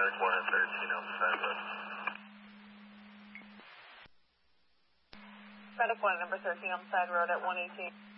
Medic 1 at 13 on the side road. Medic 1, number 13 on the side road at 118.